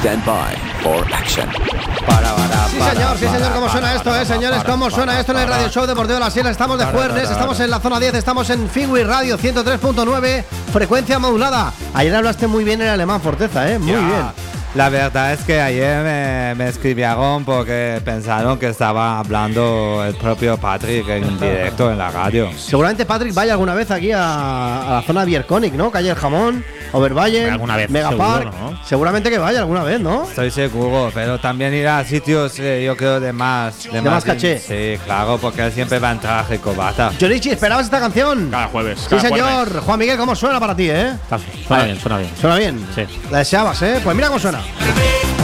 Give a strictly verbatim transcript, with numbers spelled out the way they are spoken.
Stand by for action. Para, para, Sí, para, señor, sí, para, señor, ¿cómo para, suena para, esto, para, eh, señores? para, ¿Cómo para, suena para, esto en el para. Radio Show Deportivo de la Sierra? Estamos de Para, jueves, para, estamos para. en la zona diez, estamos en Fingui Radio ciento tres punto nueve, frecuencia modulada. Ayer hablaste muy bien en alemán, Forteza, ¿eh? Muy Ya. bien. La verdad es que ayer me, me escribieron porque pensaron que estaba hablando el propio Patrick en directo en la radio. Seguramente Patrick vaya alguna vez aquí a, a la zona Bierconic, ¿no? Calle El Jamón, Oberbayern, Alguna vez, Megapark. seguro, ¿no? Seguramente que vaya alguna vez, ¿no? Estoy seguro, pero también irá a sitios, eh, yo creo, de más... De más caché. Sí, claro, porque él siempre va en traje y corbata. Jonichi, ¿esperabas esta canción? Cada jueves. Sí, cada señor. jueves. Juan Miguel, ¿cómo suena para ti, eh? Está- Suena bien, suena bien. ¿Suena bien? Sí. La deseabas, ¿eh? Pues mira cómo suena.